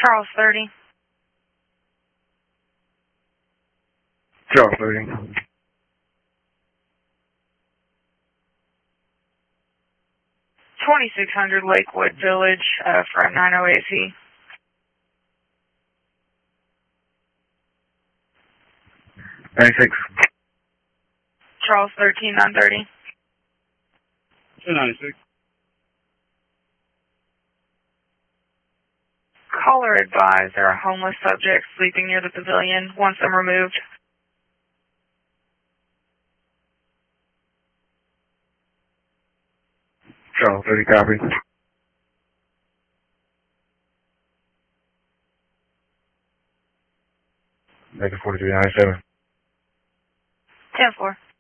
Charles 30. Charles 30. 2600 Lakewood Village, front 908C. Charles 13, 930. 296. Caller advised there are homeless subjects sleeping near the pavilion. Want them removed. Charles 30, copy. Make it 4397. 10-4.